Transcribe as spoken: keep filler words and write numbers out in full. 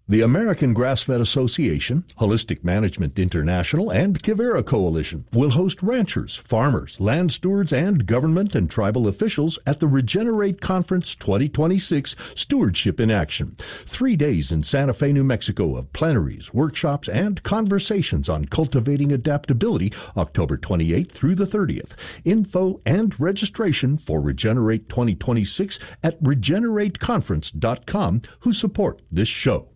The American Grass-Fed Association, Holistic Management International, and Kivera Coalition will host ranchers, farmers, land stewards, and government and tribal officials at the Regenerate Conference twenty twenty-six Stewardship in Action. Three days in Santa Fe, New Mexico of plenaries, workshops, and conversations on cultivating adaptability, October twenty-eighth through the thirtieth. Info and registration for Regenerate twenty twenty-six at regenerate conference dot com, who support this show.